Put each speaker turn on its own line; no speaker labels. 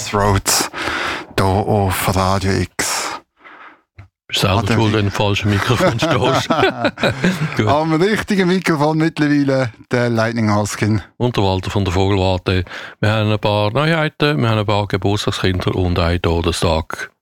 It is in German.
Crossroads hier auf Radio X.
Bist selber schuld, wenn du im falschen Mikrofon stehst.
Am richtigen Mikrofon mittlerweile der Lightning Huskin.
Und der Walter von der Vogelwarte. Wir haben ein paar Neuheiten, wir haben ein paar Geburtstagskinder und einen Todestag.